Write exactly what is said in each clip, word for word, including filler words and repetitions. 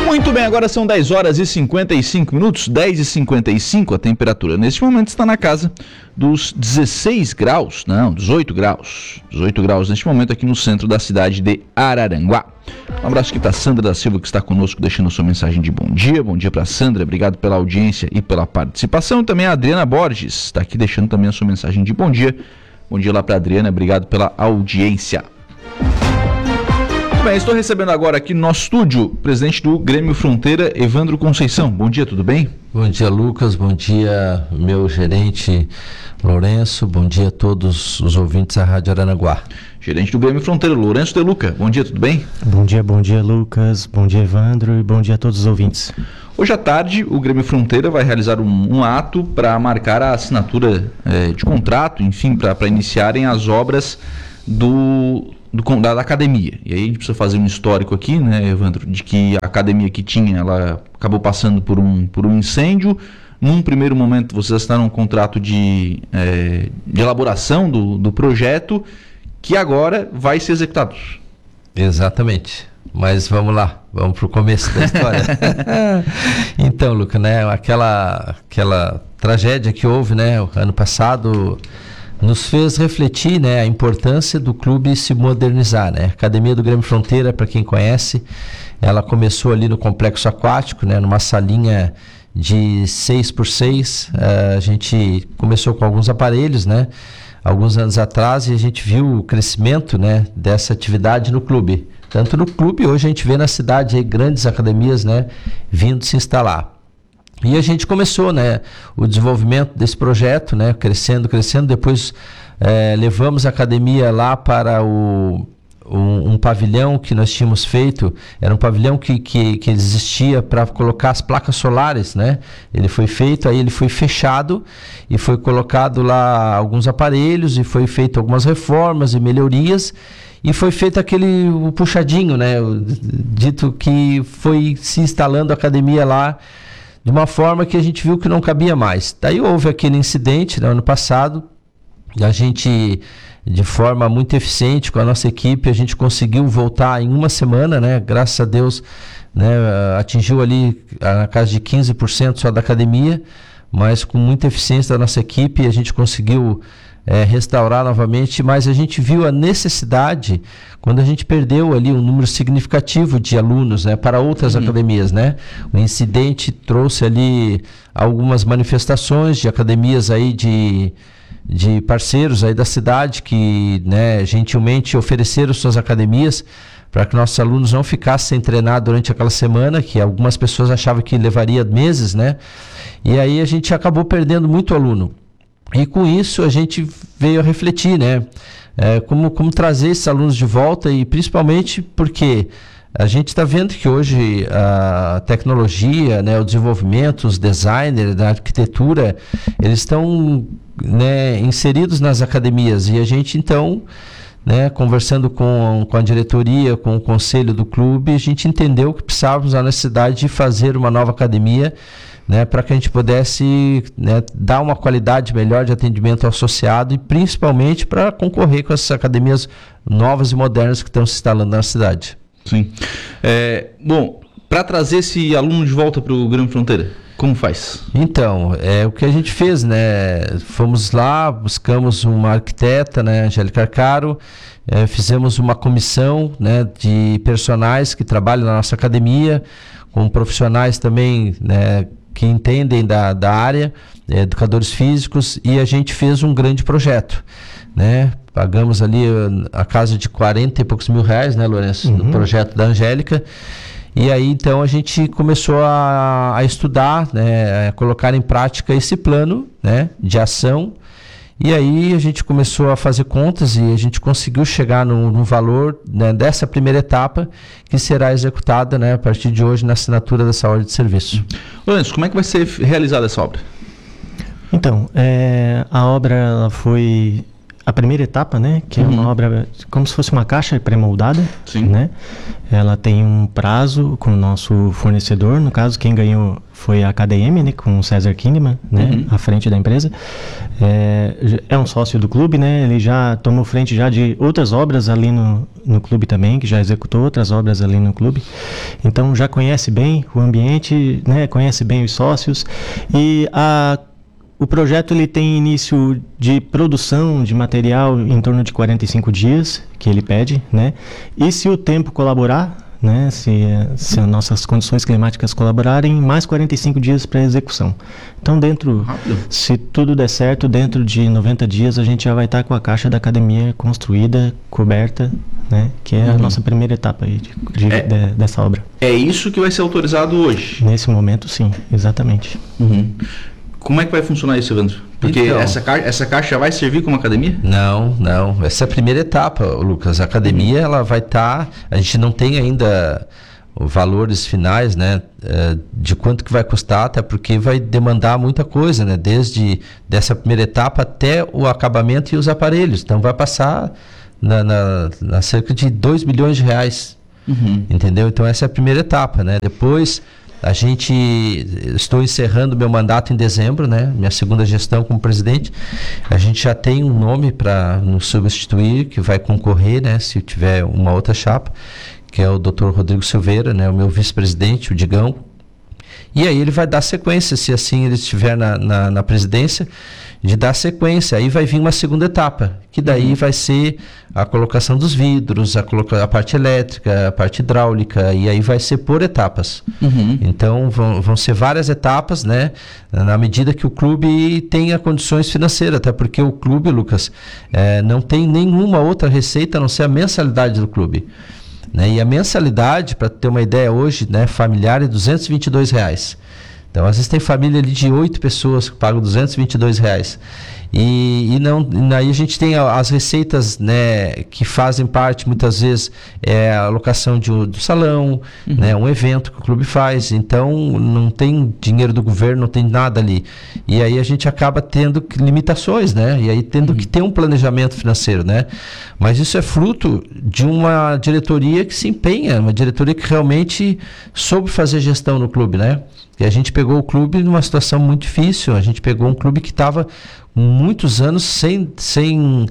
Muito bem, agora são dez horas e cinquenta e cinco minutos, dez e cinquenta e cinco, a temperatura neste momento está na casa dos dezesseis graus, não, dezoito graus, dezoito graus neste momento aqui no centro da cidade de Araranguá. Um abraço aqui para Sandra da Silva, que está conosco, deixando sua mensagem de bom dia. Bom dia para Sandra, obrigado pela audiência e pela participação. Também a Adriana Borges está aqui deixando também a sua mensagem de bom dia. Bom dia lá para a Adriana, obrigado pela audiência. Muito bem, estou recebendo agora aqui no nosso estúdio o presidente do Grêmio Fronteira, Evandro Conceição. Bom dia, tudo bem? Bom dia, Lucas. Bom dia, meu gerente Lourenço. Bom dia a todos os ouvintes da Rádio Araranguá. Gerente do Grêmio Fronteira, Lourenço De Luca. Bom dia, tudo bem? Bom dia, bom dia, Lucas. Bom dia, Evandro. E bom dia a todos os ouvintes. Hoje à tarde, o Grêmio Fronteira vai realizar um, um ato para marcar a assinatura é, de contrato, enfim, para iniciarem as obras do... Do, da, da academia. E aí a gente precisa fazer um histórico aqui, né, Evandro, de que a academia que tinha, ela acabou passando por um, por um incêndio. Num primeiro momento vocês assinaram um contrato de, é, de elaboração do, do projeto, que agora vai ser executado. Exatamente. Mas vamos lá, vamos para o começo da história. Então, Luca, né, aquela, aquela tragédia que houve, né, o ano passado, nos fez refletir, né, a importância do clube se modernizar, né? A Academia do Grêmio Fronteira, para quem conhece, ela começou ali no complexo aquático, né, numa salinha de seis por seis. Uh, a gente começou com alguns aparelhos, né, alguns anos atrás, e a gente viu o crescimento, né, dessa atividade no clube. Tanto no clube, hoje a gente vê na cidade aí grandes academias, né, vindo se instalar. E a gente começou, né, o desenvolvimento desse projeto, né, crescendo, crescendo. Depois é, levamos a academia lá para o, um, um pavilhão que nós tínhamos feito. Era um pavilhão que, que, que existia para colocar as placas solares, né? Ele foi feito, aí ele foi fechado e foi colocado lá alguns aparelhos e foi feito algumas reformas e melhorias. E foi feito aquele o puxadinho, né? O, dito que foi se instalando a academia lá de uma forma que a gente viu que não cabia mais. Daí houve aquele incidente no ano passado, e a gente, de forma muito eficiente com a nossa equipe, a gente conseguiu voltar em uma semana, né? Graças a Deus, né? Atingiu ali na casa de quinze por cento só da academia, mas com muita eficiência da nossa equipe a gente conseguiu é, restaurar novamente, mas a gente viu a necessidade quando a gente perdeu ali um número significativo de alunos, né, para outras uhum. academias, né? O incidente trouxe ali algumas manifestações de academias aí de, de parceiros aí da cidade que, né, gentilmente ofereceram suas academias para que nossos alunos não ficassem sem treinar durante aquela semana, que algumas pessoas achavam que levaria meses, né? E aí a gente acabou perdendo muito aluno. E com isso a gente veio a refletir, né? É, como, como trazer esses alunos de volta, e principalmente porque a gente está vendo que hoje a tecnologia, né, o desenvolvimento, os designers da arquitetura, eles estão, né, inseridos nas academias, e a gente então, né, conversando com, com a diretoria, com o conselho do clube, a gente entendeu que precisávamos a necessidade de fazer uma nova academia, né, para que a gente pudesse, né, dar uma qualidade melhor de atendimento ao associado e principalmente para concorrer com essas academias novas e modernas que estão se instalando na cidade. Sim. É, bom, para trazer esse aluno de volta para o Grêmio Fronteira, como faz? Então, é o que a gente fez, né? Fomos lá, buscamos uma arquiteta, né, Angélica Arcaro, é, fizemos uma comissão, né, de personagens que trabalham na nossa academia, com profissionais também, né, que entendem da, da área, educadores físicos, e a gente fez um grande projeto, né? Pagamos ali a casa de quarenta e poucos mil reais, né, Lourenço, uhum. no projeto da Angélica, e aí então a gente começou a, a estudar, né, a colocar em prática esse plano, né, de ação. E aí a gente começou a fazer contas e a gente conseguiu chegar no, no valor, né, dessa primeira etapa, que será executada, né, a partir de hoje na assinatura dessa ordem de serviço. Lourenço, como é que vai ser realizada essa obra? Então, é, a obra ela foi a primeira etapa, né? Que Uhum. é uma obra como se fosse uma caixa pré-moldada. Sim. Né? Ela tem um prazo com o nosso fornecedor. No caso, quem ganhou foi a K D M, né? Com o César Kingman, né? Uhum. À frente da empresa. É, é um sócio do clube, né? Ele já tomou frente já de outras obras ali no, no clube também, que já executou outras obras ali no clube. Então, já conhece bem o ambiente, né? Conhece bem os sócios. E a O projeto ele tem início de produção de material em torno de quarenta e cinco dias, que ele pede, né? E se o tempo colaborar, né? Se, se as nossas condições climáticas colaborarem, mais quarenta e cinco dias para execução. Então, dentro, Rápido. se tudo der certo, dentro de noventa dias a gente já vai estar com a caixa da academia construída, coberta, né? Que é a Uhum. nossa primeira etapa aí de, de, É. de, dessa obra. É isso que vai ser autorizado hoje. Nesse momento, sim, exatamente. Uhum. Como é que vai funcionar isso, Evandro? Porque Então. essa, caixa, essa caixa vai servir como academia? Não, não. Essa é a primeira etapa, Lucas. A academia, ela vai estar... a gente não tem ainda valores finais, né? eh, De quanto que vai custar, até porque vai demandar muita coisa, né? Desde dessa primeira etapa até o acabamento e os aparelhos. Então, vai passar na, na, na cerca de dois milhões de reais. Uhum. Entendeu? Então, essa é a primeira etapa, né? Depois... A gente, estou encerrando meu mandato em dezembro, né? Minha segunda gestão como presidente. A gente já tem um nome para nos substituir, que vai concorrer, né? Se tiver uma outra chapa, que é o doutor Rodrigo Silveira, né? O meu vice-presidente, o Digão. E aí ele vai dar sequência, se assim ele estiver na, na, na presidência, de dar sequência. Aí vai vir uma segunda etapa, que daí uhum. vai ser a colocação dos vidros, a, coloca, a parte elétrica, a parte hidráulica, e aí vai ser por etapas. Uhum. Então vão, vão ser várias etapas, né? Na medida que o clube tenha condições financeiras, até porque o clube, Lucas, é, não tem nenhuma outra receita a não ser a mensalidade do clube. Né? E a mensalidade, para ter uma ideia hoje, né, familiar, é duzentos e vinte e dois reais. Então, às vezes tem família ali de oito pessoas que pagam duzentos e vinte e dois reais. E, e não, aí a gente tem as receitas, né, que fazem parte, muitas vezes, é a alocação de, do salão, uhum. né, um evento que o clube faz. Então, não tem dinheiro do governo, não tem nada ali. E aí a gente acaba tendo limitações, né? E aí tendo uhum. que ter um planejamento financeiro, né? Mas isso é fruto de uma diretoria que se empenha, uma diretoria que realmente soube fazer gestão no clube, né? E a gente pegou o clube numa situação muito difícil. A gente pegou um clube que estava muitos anos sem, sem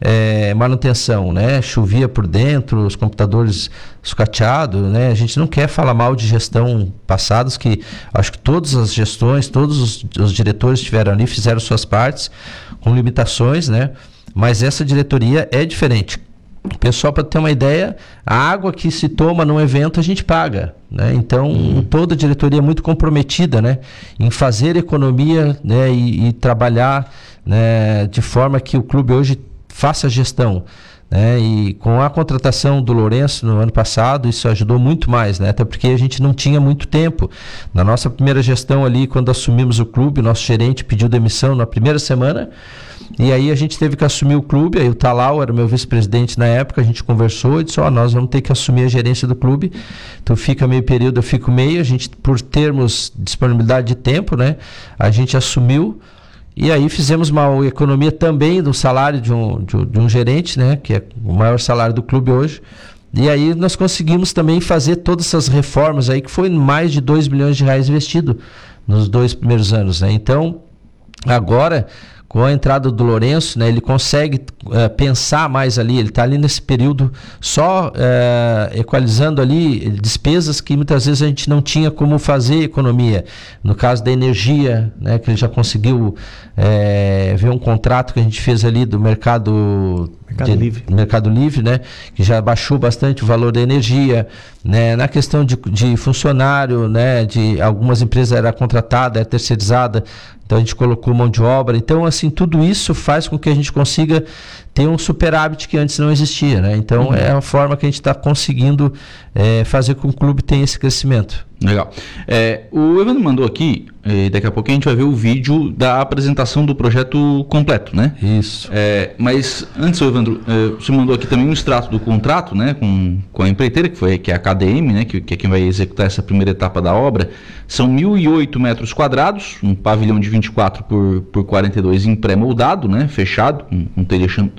é, manutenção, né? Chovia por dentro, os computadores sucateados, né? A gente não quer falar mal de gestão passadas, que acho que todas as gestões, todos os, os diretores estiveram ali, fizeram suas partes, com limitações, né? Mas essa diretoria é diferente. Pessoal, para ter uma ideia, a água que se toma num evento a gente paga, né? Então, uhum. toda a diretoria é muito comprometida, né, em fazer economia, né, e, e trabalhar, né, de forma que o clube hoje faça gestão. Né? E com a contratação do Lourenço no ano passado, isso ajudou muito mais, né? Até porque a gente não tinha muito tempo. Na nossa primeira gestão ali, quando assumimos o clube, o nosso gerente pediu demissão na primeira semana, e aí a gente teve que assumir o clube. Aí o Talau era o meu vice-presidente na época, a gente conversou e disse, ó, oh, nós vamos ter que assumir a gerência do clube, então fica meio período, eu fico meio, a gente, por termos disponibilidade de tempo, né, a gente assumiu. E aí fizemos uma economia também do salário de um, de, de um gerente, né, que é o maior salário do clube hoje. E aí nós conseguimos também fazer todas essas reformas aí, que foi mais de dois milhões de reais investido nos dois primeiros anos, né? Então, agora, com a entrada do Lourenço, né, ele consegue uh, pensar mais ali, ele está ali nesse período só uh, equalizando ali despesas que muitas vezes a gente não tinha como fazer economia. No caso da energia, né, que ele já conseguiu uh, ver um contrato que a gente fez ali do mercado... Mercado de, Livre. Mercado Livre, né, que já baixou bastante o valor da energia, né, na questão de, de funcionário, né, de algumas empresas era contratada, era terceirizada, então a gente colocou mão de obra. Então, assim, tudo isso faz com que a gente consiga ter um superávit que antes não existia, né? Então, uhum. é a forma que a gente está conseguindo é, fazer com que o clube tenha esse crescimento. Legal. É, o Evandro mandou aqui, e daqui a pouco a gente vai ver o vídeo da apresentação do projeto completo, né? Isso. É, mas antes, Evandro, é, você mandou aqui também um extrato do contrato, né, com, com a empreiteira, que, foi, que é a K D M, né, que, que é quem vai executar essa primeira etapa da obra. São mil e oito metros quadrados, um pavilhão de vinte e quatro por quarenta e dois em pré-moldado, né, fechado, com um telha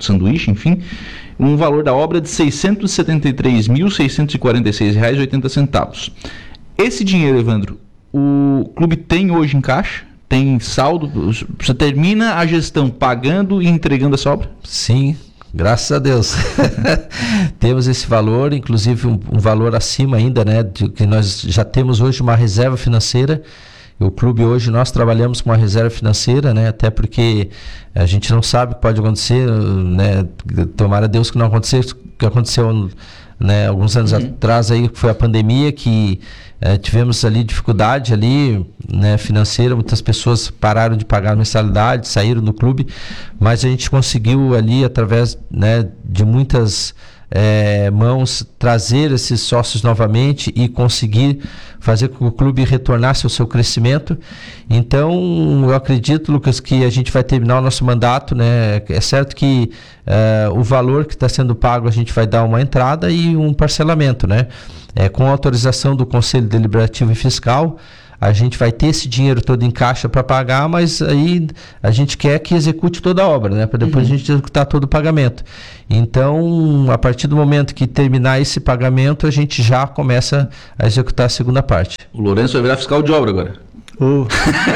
sanduíche, enfim, um valor da obra de seiscentos e setenta e três mil, seiscentos e quarenta e seis reais e oitenta centavos. Esse dinheiro, Evandro, o clube tem hoje em caixa? Tem saldo? Você termina a gestão pagando e entregando essa obra? Sim, graças a Deus. Temos esse valor, inclusive um, um valor acima ainda, né? De, que nós já temos hoje uma reserva financeira. O clube hoje, nós trabalhamos com uma reserva financeira, né? Até porque a gente não sabe o que pode acontecer, né? Tomara Deus que não aconteça o que aconteceu, né? Alguns anos uhum. atrás aí, que foi a pandemia, que eh, tivemos ali dificuldade ali, né, financeira, muitas pessoas pararam de pagar a mensalidade, saíram do clube, mas a gente conseguiu ali, através, né, de muitas É, mãos, trazer esses sócios novamente e conseguir fazer com que o clube retornasse ao seu crescimento. Então, eu acredito, Lucas, que a gente vai terminar o nosso mandato, né? É certo que é, o valor que está sendo pago, a gente vai dar uma entrada e um parcelamento, né? É, com a autorização do Conselho Deliberativo e Fiscal, a gente vai ter esse dinheiro todo em caixa para pagar, mas aí a gente quer que execute toda a obra, né? Para depois uhum. a gente executar todo o pagamento. Então, a partir do momento que terminar esse pagamento, a gente já começa a executar a segunda parte. O Lourenço vai virar fiscal de obra agora. Uh.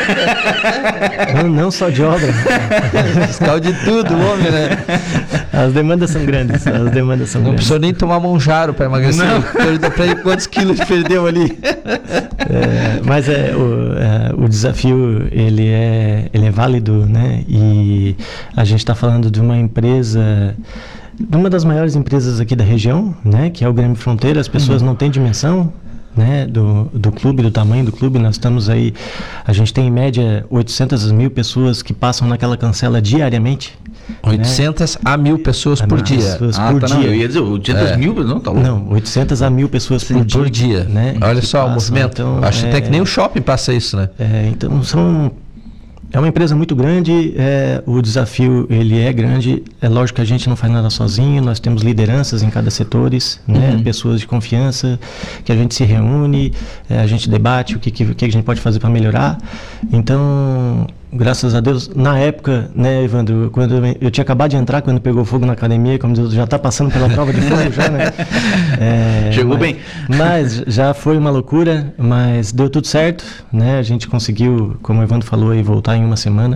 não, não só de obra. Fiscal de tudo, o homem, né? As demandas são grandes. As demandas são não grandes. precisou nem tomar monjaro para emagrecer. Para ir quantos quilos perdeu ali. É, mas é, o, é, o desafio ele é, ele é válido, né? E a gente está falando de uma empresa, de uma das maiores empresas aqui da região, né? Que é o Grêmio Fronteira. As pessoas uhum. não têm dimensão, né, do, do clube, do tamanho do clube. Nós estamos aí, a gente tem em média oitocentas mil pessoas que passam naquela cancela diariamente. oitocentas né? a mil pessoas a por dia. Pessoas ah, por tá, dia. Não, eu ia dizer oitocentas mil, não, tá louco. Não, oitocentas a mil pessoas Sim, por dia. Por dia. Né? Olha só passam, o movimento. Então, Acho é, até que nem o shopping passa isso, né? É, então são... É uma empresa muito grande, é, o desafio ele é grande, é lógico que a gente não faz nada sozinho, nós temos lideranças em cada setores, né, uhum. pessoas de confiança, que a gente se reúne, é, a gente debate o que, que, que a gente pode fazer para melhorar. Então, graças a Deus, na época, né, Evandro, quando eu, eu tinha acabado de entrar, quando pegou fogo na academia, como Deus já está passando pela prova de fogo já, né? É, Chegou mas, bem. Mas já foi uma loucura, mas deu tudo certo, né? A gente conseguiu, como o Evandro falou, aí, voltar em uma semana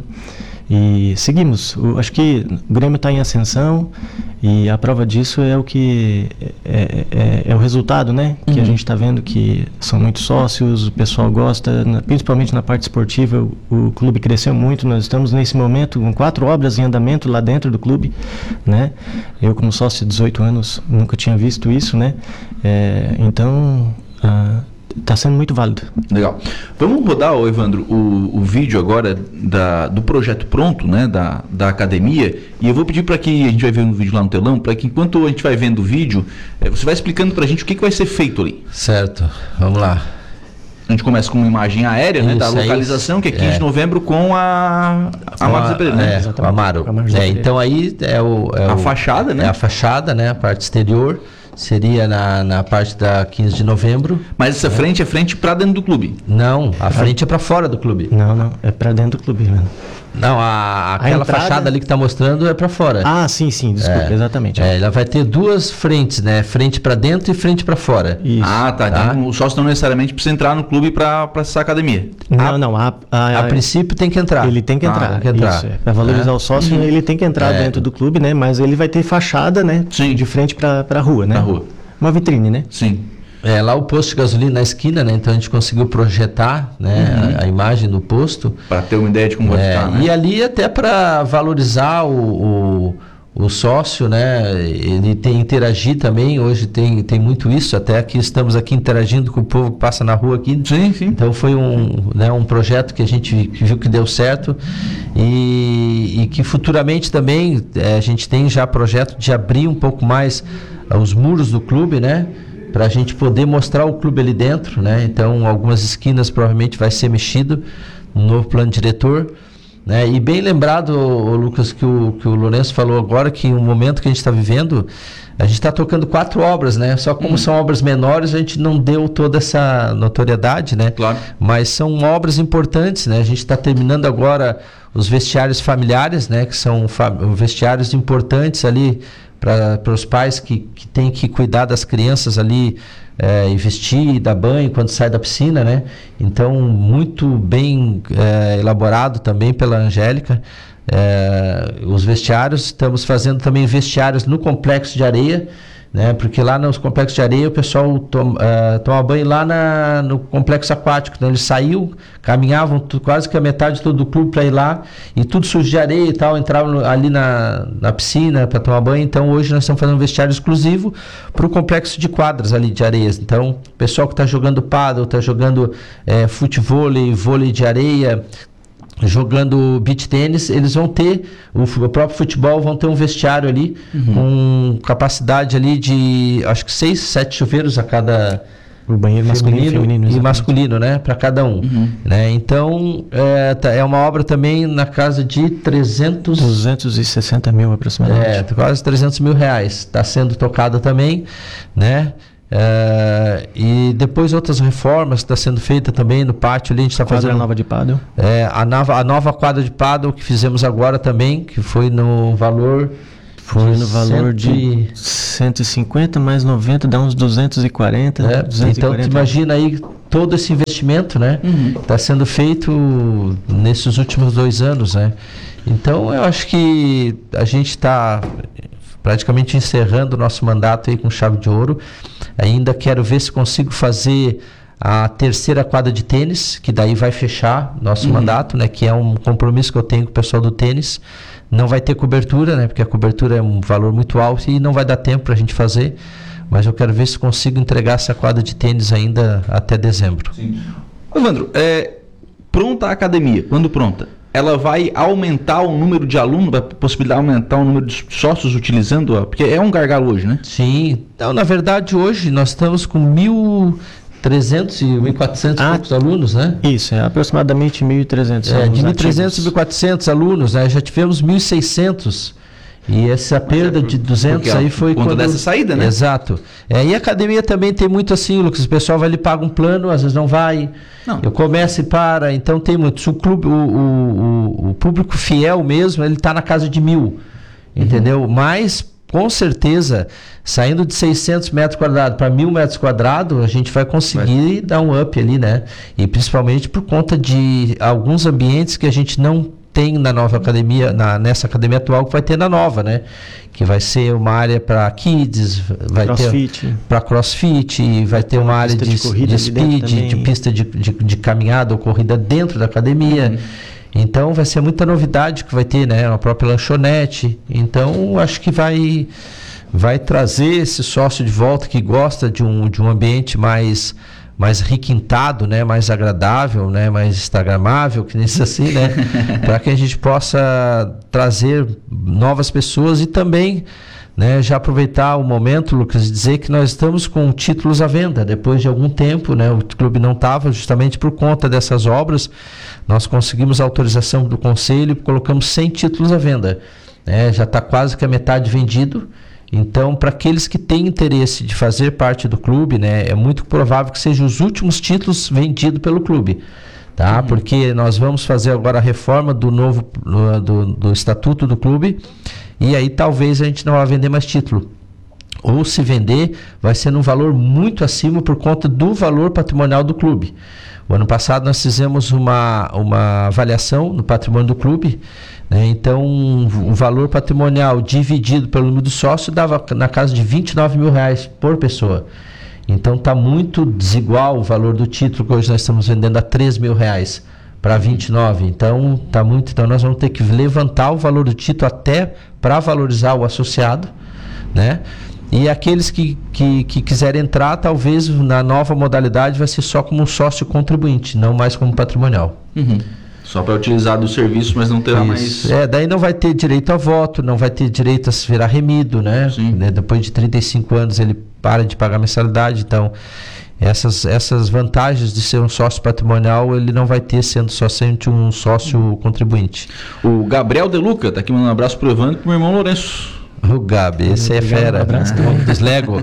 e seguimos. O, acho que o Grêmio está em ascensão e a prova disso é o que é, é, é o resultado, né? Que uhum. a gente está vendo que são muitos sócios, o pessoal gosta, na, principalmente na parte esportiva, o, o clube cresceu muito. Nós estamos nesse momento com quatro obras em andamento lá dentro do clube, né? Eu como sócio de dezoito anos nunca tinha visto isso, né? É, então a, Está sendo muito válido. Legal. Vamos rodar, ô Evandro, o, o vídeo agora da, do projeto pronto, né, da, da academia, e eu vou pedir para que a gente vai ver um vídeo lá no telão, para que enquanto a gente vai vendo o vídeo, é, você vai explicando para a gente o que, que vai ser feito ali. Certo, vamos lá. A gente começa com uma imagem aérea, Isso, né, da é localização, isso. que é quinze é. de novembro, com a Amaro Pereira, né? É, com a Amaro. É, então aí é, o, é a o, fachada, né? É a fachada, né, a parte exterior. Seria na, na parte da quinze de novembro. Mas essa é. frente é frente para dentro do clube? Não, a frente é para fora do clube. Não, não, é para dentro do clube, mano. Não, a, aquela a entrada... fachada ali que está mostrando é para fora. Ah, sim, sim, desculpa, é, exatamente. É, ela vai ter duas frentes, né? Frente para dentro e frente para fora. Isso. Ah, tá. tá. Então, o sócio não necessariamente precisa entrar no clube para acessar a academia. Não, a, não. A, a, a princípio tem que entrar. Ele tem que entrar. Ah, tem que entrar. É. Para valorizar é. o sócio, ele tem que entrar é. dentro do clube, né? Mas ele vai ter fachada, né? Sim. De frente para a rua, né? Para rua. Uma vitrine, né? Sim. É, lá o posto de gasolina na esquina, né? Então a gente conseguiu projetar, né, uhum. a, a imagem do posto. Para ter uma ideia de como vai é, ficar, né? E ali até para valorizar o, o, o sócio, né? Ele tem interagir também, hoje tem, tem muito isso, até aqui estamos aqui interagindo com o povo que passa na rua aqui. Sim, sim. Então foi um, né, um projeto que a gente viu que deu certo e, e que futuramente também é, a gente tem já projeto de abrir um pouco mais os muros do clube, né? Para a gente poder mostrar o clube ali dentro, né? Então, algumas esquinas provavelmente vai ser mexido no novo plano diretor Né? E bem lembrado, ô, Lucas, que o, que o Lourenço falou agora, que o momento que a gente está vivendo, a gente está tocando quatro obras, né? Só como uhum. são obras menores, a gente não deu toda essa notoriedade, né? Claro. Mas são obras importantes, né? A gente está terminando agora os vestiários familiares, né? Que são vestiários importantes ali para os pais que, que têm que cuidar das crianças ali, é, e vestir, dar banho quando sai da piscina, né? Então, muito bem é, elaborado também pela Angélica. É, os vestiários, estamos fazendo também vestiários no complexo de areia, né? Porque lá nos complexos de areia o pessoal toma, uh, toma banho lá na, no complexo aquático. Então eles saíam, caminhavam tu, quase que a metade todo do clube para ir lá, e tudo sujo de areia e tal, entravam ali na, na piscina para tomar banho. Então hoje nós estamos fazendo um vestiário exclusivo para o complexo de quadras ali de areias. Então o pessoal que está jogando paddle, está jogando é, futevôlei, vôlei de areia, jogando beach tênis, eles vão ter o, o próprio futebol, vão ter um vestiário ali, uhum. com capacidade ali de acho que seis, sete chuveiros a cada o banheiro masculino, feminino, e masculino, né, para cada um, uhum. né? Então é, tá, é uma obra também na casa de trezentos, duzentos e sessenta mil aproximadamente, é, quase trezentos mil reais, está sendo tocada também, né? É, e depois outras reformas que está sendo feita também no pátio ali, a gente está fazendo a nova de pádel, é, a, nova, a nova quadra de pádel que fizemos agora também, que foi no valor foi no valor cento... de cento e cinquenta mais noventa, dá uns duzentos e quarenta, é, duzentos e quarenta. Então tu imagina aí todo esse investimento, né, está uhum. sendo feito nesses últimos dois anos, né? Então eu acho que a gente está praticamente encerrando o nosso mandato aí com chave de ouro. Ainda quero ver se consigo fazer a terceira quadra de tênis, que daí vai fechar nosso uhum. mandato, né? Que é um compromisso que eu tenho com o pessoal do tênis. Não vai ter cobertura, né? Porque a cobertura é um valor muito alto e não vai dar tempo para a gente fazer. Mas eu quero ver se consigo entregar essa quadra de tênis ainda até dezembro. Sim. Evandro, é, pronta a academia, quando pronta, ela vai aumentar o número de alunos, vai possibilitar aumentar o número de sócios utilizando, a, porque é um gargalo hoje, né? Sim. Então, na verdade, hoje nós estamos com mil e trezentos e mil e quatrocentos ah, poucos alunos, né? Isso, é aproximadamente mil e trezentos é, alunos. De mil e trezentos a mil e quatrocentos alunos, né? Já tivemos mil e seiscentos. E essa perda é por, de duzentos aí foi por conta quando... dessa saída, né? Exato. É, e a academia também tem muito assim, Lucas, o pessoal vai ali, paga um plano, às vezes não vai, não. Eu começo e para, então tem muito. O, clube, o, o, o público fiel mesmo, ele está na casa de mil, entendeu? Uhum. Mas, com certeza, saindo de seiscentos metros quadrados para mil metros quadrados, a gente vai conseguir vai. dar um up ali, né? E principalmente por conta de alguns ambientes que a gente não tem na nova academia, na, nessa academia atual, que vai ter na nova, né? Que vai ser uma área para kids, vai crossfit. ter para crossfit, vai, vai ter uma, uma área de, de, de speed, de, de pista de, de, de caminhada ou corrida dentro da academia. Uhum. Então vai ser muita novidade que vai ter, né? A própria lanchonete. Então acho que vai, vai trazer esse sócio de volta que gosta de um, de um ambiente mais... mais requintado, né, mais agradável, né, mais instagramável, que nem isso assim, né, para que a gente possa trazer novas pessoas e também, né, já aproveitar o momento, Lucas, e dizer que nós estamos com títulos à venda. Depois de algum tempo, né, o clube não estava, justamente por conta dessas obras, nós conseguimos a autorização do conselho e colocamos cem títulos à venda, né, já está quase que a metade vendido. Então, para aqueles que têm interesse de fazer parte do clube, né, é muito provável que sejam os últimos títulos vendidos pelo clube, tá? Uhum. Porque nós vamos fazer agora a reforma do novo do, do estatuto do clube e aí talvez a gente não vá vender mais título. Ou se vender, vai ser num valor muito acima por conta do valor patrimonial do clube. O ano passado nós fizemos uma, uma avaliação do patrimônio do clube, né? Então o valor patrimonial dividido pelo número de sócios dava na casa de vinte e nove mil reais por pessoa. Então está muito desigual o valor do título, que hoje nós estamos vendendo a três mil reais para vinte e nove. Então tá muito, então nós vamos ter que levantar o valor do título até para valorizar o associado, né? E aqueles que, que, que quiserem entrar, talvez na nova modalidade vai ser só como um sócio contribuinte, não mais como patrimonial. Uhum. Só para utilizar do serviço, mas não terá Isso. mais... É, daí não vai ter direito a voto, não vai ter direito a se virar remido, né? Sim. Depois de trinta e cinco anos ele para de pagar mensalidade, então... essas, essas vantagens de ser um sócio patrimonial ele não vai ter sendo só sendo um sócio contribuinte. O Gabriel De Luca está aqui mandando um abraço pro Evandro e pro meu irmão Lourenço. O Gabi, esse é fera, um abraço, né? Dos Lego.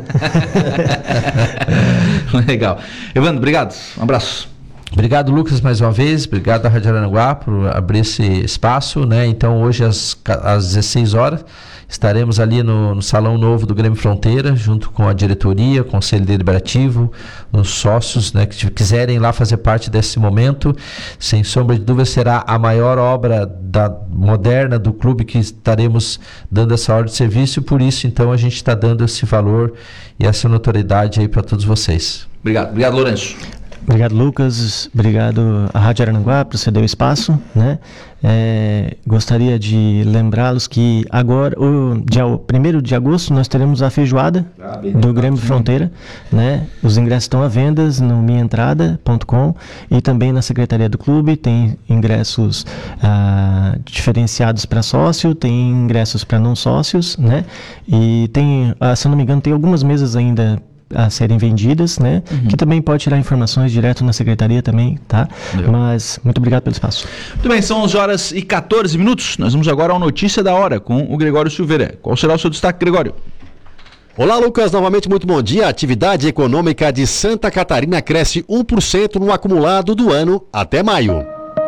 Legal. Evandro, obrigado. Um abraço. Obrigado, Lucas, mais uma vez. Obrigado à Rádio Araranguá por abrir esse espaço, né? Então, hoje às, às dezesseis horas estaremos ali no, no Salão Novo do Grêmio Fronteira, junto com a diretoria, Conselho Deliberativo, os sócios, né, que quiserem lá fazer parte desse momento. Sem sombra de dúvida, será a maior obra da, moderna do clube que estaremos dando essa ordem de serviço, e por isso, então, a gente está dando esse valor e essa notoriedade aí para todos vocês. Obrigado. Obrigado, Lourenço. Obrigado, Lucas. Obrigado à Rádio Araranguá por ceder o espaço, né? É, gostaria de lembrá-los que agora, o dia primeiro de agosto, nós teremos a feijoada do Grêmio Fronteira, né? Os ingressos estão à venda no minha entrada ponto com e também na Secretaria do Clube. Tem ingressos ah, diferenciados para sócio, tem ingressos para não sócios, né? E tem, ah, se eu não me engano, tem algumas mesas ainda a serem vendidas, né? Uhum. Que também pode tirar informações direto na secretaria também, tá? Meu. Mas muito obrigado pelo espaço. Muito bem, são onze horas e catorze minutos. Nós vamos agora ao Notícia da Hora com o Gregório Silveira. Qual será o seu destaque, Gregório? Olá, Lucas, novamente muito bom dia. A atividade econômica de Santa Catarina cresce um por cento no acumulado do ano até maio.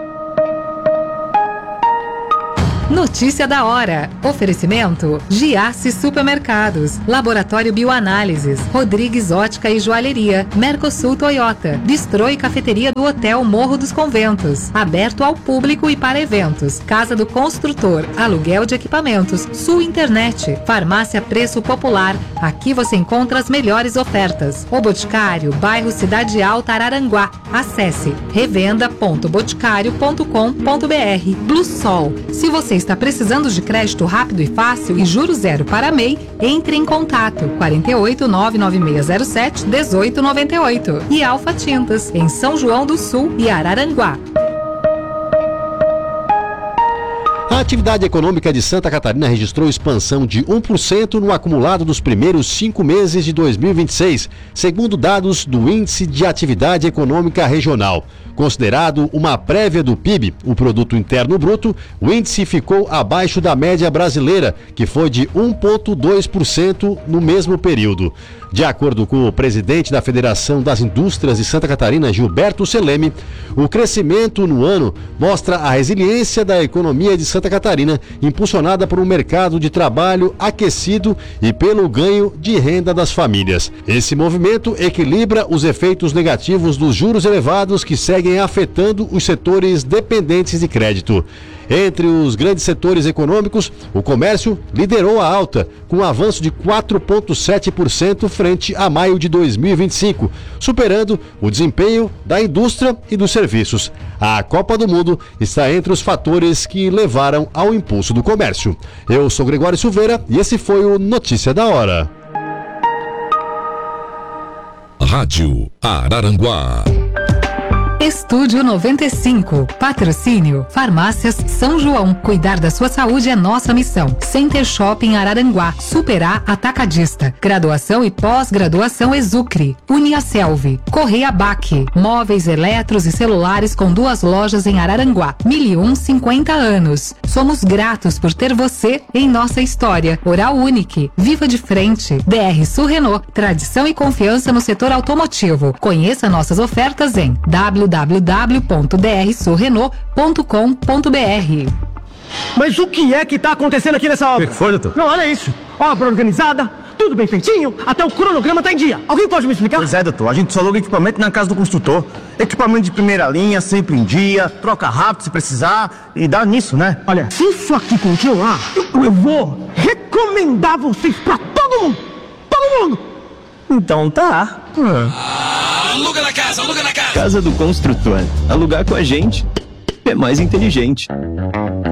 Notícia da hora. Oferecimento: Giasse Supermercados, Laboratório Bioanálises, Rodrigues Ótica e Joalheria, Mercosul Toyota, Bistrô e Cafeteria do Hotel Morro dos Conventos, aberto ao público e para eventos, Casa do Construtor, aluguel de equipamentos, Sul Internet, Farmácia Preço Popular, aqui você encontra as melhores ofertas. O Boticário, bairro Cidade Alta, Araranguá. Acesse revenda ponto boticário ponto com ponto br. Blue Sol, se você está precisando de crédito rápido e fácil e juros zero para M E I, entre em contato quarenta e oito, nove nove seis zero sete, dezoito noventa e oito. E Alfa Tintas, em São João do Sul e Araranguá. A atividade econômica de Santa Catarina registrou expansão de um por cento no acumulado dos primeiros cinco meses de dois mil e vinte e seis, segundo dados do Índice de Atividade Econômica Regional. Considerado uma prévia do P I B, o Produto Interno Bruto, o índice ficou abaixo da média brasileira, que foi de um vírgula dois por cento no mesmo período. De acordo com o presidente da Federação das Indústrias de Santa Catarina, Gilberto Seleme, o crescimento no ano mostra a resiliência da economia de Santa Catarina, impulsionada por um mercado de trabalho aquecido e pelo ganho de renda das famílias. Esse movimento equilibra os efeitos negativos dos juros elevados que seguem afetando os setores dependentes de crédito. Entre os grandes setores econômicos, o comércio liderou a alta, com um avanço de quatro vírgula sete por cento frente a maio de dois mil e vinte e cinco, superando o desempenho da indústria e dos serviços. A Copa do Mundo está entre os fatores que levaram ao impulso do comércio. Eu sou Gregório Silveira e esse foi o Notícia da Hora. Rádio Araranguá. Estúdio noventa e cinco. Patrocínio Farmácias São João. Cuidar da sua saúde é nossa missão. Center Shopping Araranguá. Superar Atacadista. Graduação e pós-graduação Exucre. Uniaselv. Correia Baque. Móveis, eletros e celulares com duas lojas em Araranguá. Mil e um, cinquenta anos. Somos gratos por ter você em nossa história. Oral Unique. Viva de frente. D R Sul Renault. Tradição e confiança no setor automotivo. Conheça nossas ofertas em w w w ponto d r sul renault ponto com ponto b r. Mas o que é que está acontecendo aqui nessa obra? O que foi, doutor? Não, olha isso. Obra organizada, tudo bem feitinho, até o cronograma está em dia. Alguém pode me explicar? Pois é, doutor. A gente só aluga equipamento na casa do construtor. Equipamento de primeira linha, sempre em dia, troca rápido se precisar e dá nisso, né? Olha, se isso aqui continuar, eu, eu vou recomendar vocês para todo mundo. Todo mundo. Então tá. É. Aluga na casa, aluga na casa. Casa do Construtor. Alugar com a gente é mais inteligente.